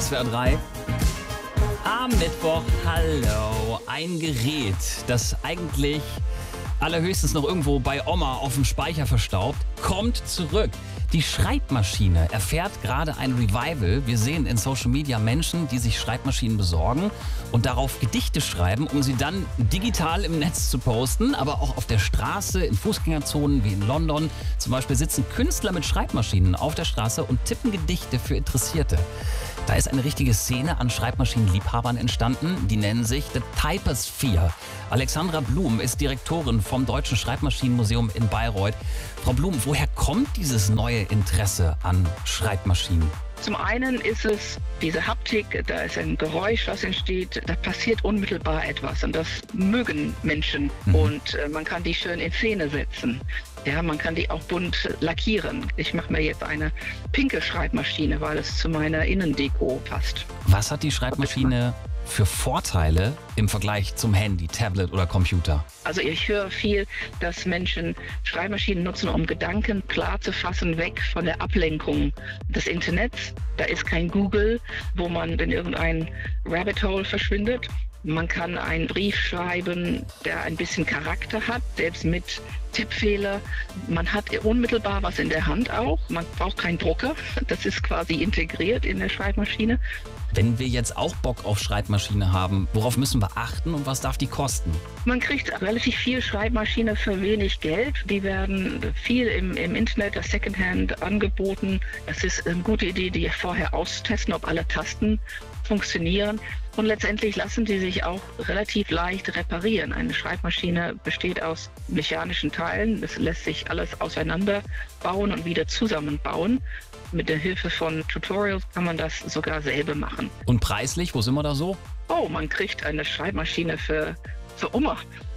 SWR 3. Am Mittwoch, hallo, ein Gerät, das eigentlich allerhöchstens noch irgendwo bei Oma auf dem Speicher verstaubt, kommt zurück. Die Schreibmaschine erfährt gerade ein Revival. Wir sehen in Social Media Menschen, die sich Schreibmaschinen besorgen und darauf Gedichte schreiben, um sie dann digital im Netz zu posten. Aber auch auf der Straße, in Fußgängerzonen wie in London zum Beispiel sitzen Künstler mit Schreibmaschinen auf der Straße und tippen Gedichte für Interessierte. Da ist eine richtige Szene an Schreibmaschinenliebhabern entstanden. Die nennen sich The Typosphere. Alexandra Blum ist Direktorin vom Deutschen Schreibmaschinenmuseum in Bayreuth. Frau Blum, woher kommt dieses neue Interesse an Schreibmaschinen? Zum einen ist es diese Haptik, da ist ein Geräusch, was entsteht, da passiert unmittelbar etwas und das mögen Menschen und man kann die schön in Szene setzen. Ja, man kann die auch bunt lackieren. Ich mache mir jetzt eine pinke Schreibmaschine, weil es zu meiner Innendeko passt. Was hat die Schreibmaschine für Vorteile im Vergleich zum Handy, Tablet oder Computer? Also ich höre viel, dass Menschen Schreibmaschinen nutzen, um Gedanken klar zu fassen, weg von der Ablenkung des Internets. Da ist kein Google, wo man in irgendein Rabbit Hole verschwindet. Man kann einen Brief schreiben, der ein bisschen Charakter hat, selbst mit Tippfehler. Man hat unmittelbar was in der Hand auch. Man braucht keinen Drucker. Das ist quasi integriert in der Schreibmaschine. Wenn wir jetzt auch Bock auf Schreibmaschine haben, worauf müssen wir achten und was darf die kosten? Man kriegt relativ viel Schreibmaschine für wenig Geld. Die werden viel im Internet, das Secondhand angeboten. Es ist eine gute Idee, die vorher auszutesten, ob alle Tasten funktionieren. Und letztendlich lassen sie sich auch relativ leicht reparieren. Eine Schreibmaschine besteht aus mechanischen Teilen. Es lässt sich alles auseinanderbauen und wieder zusammenbauen. Mit der Hilfe von Tutorials kann man das sogar selber machen. Und preislich, wo sind wir da so? Oh, man kriegt eine Schreibmaschine für Oma.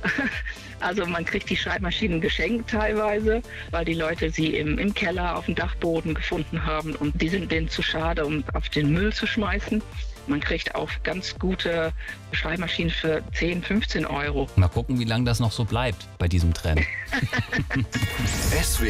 Also man kriegt die Schreibmaschinen geschenkt teilweise, weil die Leute sie im Keller auf dem Dachboden gefunden haben und die sind denen zu schade, um auf den Müll zu schmeißen. Man kriegt auch ganz gute Schreibmaschinen für 10, 15 Euro. Mal gucken, wie lange das noch so bleibt bei diesem Trend.